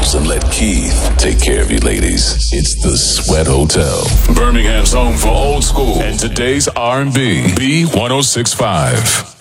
house and let Keith take care of you ladies. It's the Sweat Hotel. Birmingham's home for old school and today's R&B. B1065.